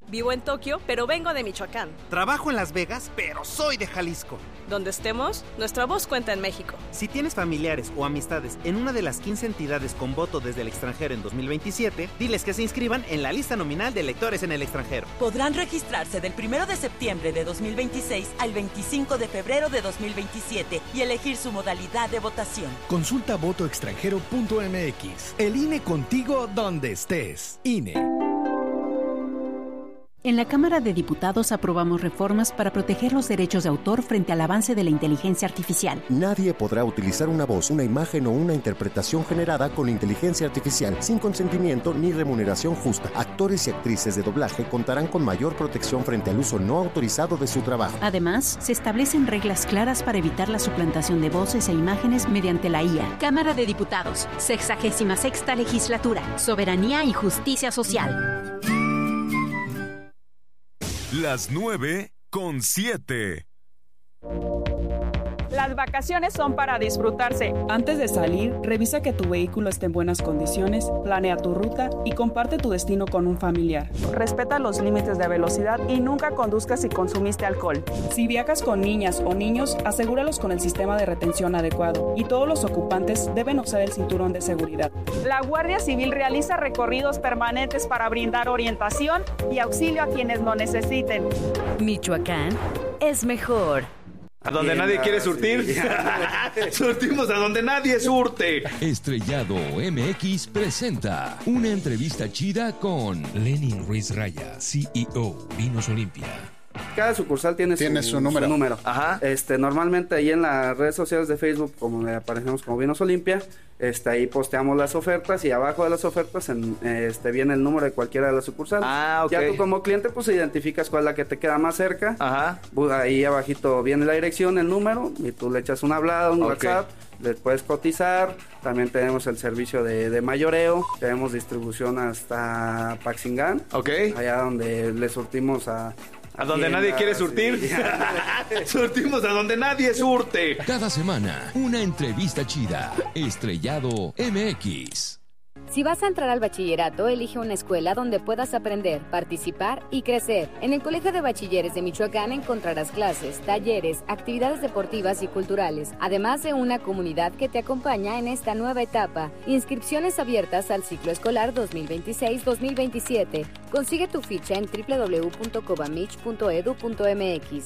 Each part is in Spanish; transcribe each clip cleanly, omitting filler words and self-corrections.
Vivo en Tokio, pero vengo de Michoacán. Trabajo en Las Vegas, pero soy de Jalisco. Donde estemos, nuestra voz cuenta en México. Si tienes familiares o amistades en una de las 15 entidades con voto desde el extranjero en 2027, diles que se inscriban en la lista nominal de electores en el extranjero. Podrán registrarse del 1 de septiembre de 2026 al 25 de febrero de 2027 y elegir su modalidad de votación. Consulta votoextranjero.mx. El INE contigo donde estés. INE. En la Cámara de Diputados aprobamos reformas para proteger los derechos de autor frente al avance de la inteligencia artificial. Nadie podrá utilizar una voz, una imagen o una interpretación generada con inteligencia artificial sin consentimiento ni remuneración justa. Actores y actrices de doblaje contarán con mayor protección frente al uso no autorizado de su trabajo. Además, se establecen reglas claras para evitar la suplantación de voces e imágenes mediante la IA. Cámara de Diputados, 66ª Legislatura, Soberanía y Justicia Social. Las 9:07. Las vacaciones son para disfrutarse. Antes de salir, revisa que tu vehículo esté en buenas condiciones, planea tu ruta y comparte tu destino con un familiar. Respeta los límites de velocidad y nunca conduzcas si consumiste alcohol. Si viajas con niñas o niños, asegúralos con el sistema de retención adecuado y todos los ocupantes deben usar el cinturón de seguridad. La Guardia Civil realiza recorridos permanentes para brindar orientación y auxilio a quienes lo necesiten. Michoacán es mejor. A donde nadie quiere surtir. Surtimos a donde nadie surte. Estrellado MX presenta una entrevista chida con Lenin Ruiz Raya, CEO, Vinos Olimpia. Cada sucursal tiene su número. Ajá. Normalmente ahí en las redes sociales de Facebook, como le aparecemos como Vinos Olimpia, ahí posteamos las ofertas y abajo de las ofertas viene el número de cualquiera de las sucursales. Okay. Ya tú como cliente pues identificas cuál es la que te queda más cerca. Ajá. Ahí abajito viene la dirección, el número, y tú le echas una hablada, un WhatsApp, le puedes cotizar. También tenemos el servicio de mayoreo, tenemos distribución hasta Paxingán. Allá donde le surtimos a donde nadie quiere surtir. Surtimos a donde nadie surte. Cada semana, una entrevista chida. Estrellado MX. Si vas a entrar al bachillerato, elige una escuela donde puedas aprender, participar y crecer. En el Colegio de Bachilleres de Michoacán encontrarás clases, talleres, actividades deportivas y culturales, además de una comunidad que te acompaña en esta nueva etapa. Inscripciones abiertas al ciclo escolar 2026-2027. Consigue tu ficha en www.cobamich.edu.mx.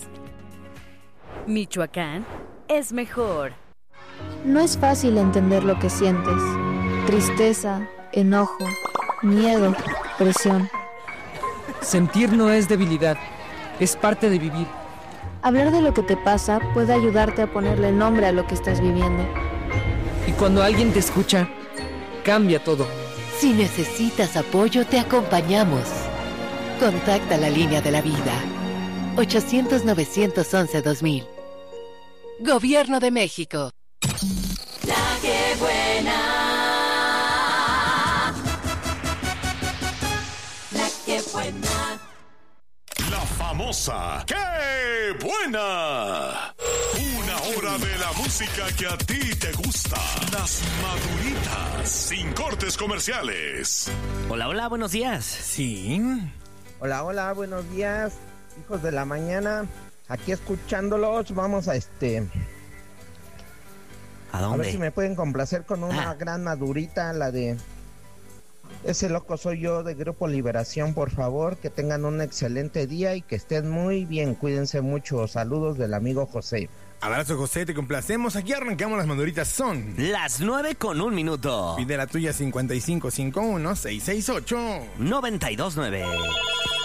Michoacán es mejor. No es fácil entender lo que sientes. Tristeza, enojo, miedo, presión. Sentir no es debilidad, es parte de vivir. Hablar de lo que te pasa puede ayudarte a ponerle nombre a lo que estás viviendo. Y cuando alguien te escucha, cambia todo. Si necesitas apoyo, te acompañamos. Contacta la línea de la vida. 800-911-2000. Gobierno de México. La que buena. La famosa ¡Qué buena! Una hora de la música que a ti te gusta. Las Maduritas, sin cortes comerciales. Hola, buenos días. Sí. Hola, buenos días, hijos de la mañana. Aquí escuchándolos, vamos a ¿A dónde? A ver si me pueden complacer con una gran madurita, la de Ese loco soy yo, de Grupo Liberación, por favor. Que tengan un excelente día y que estén muy bien. Cuídense mucho. Saludos del amigo José. Abrazo, José, te complacemos. Aquí arrancamos las maduritas. Son las 9:01. Pide la tuya 5551-668-929.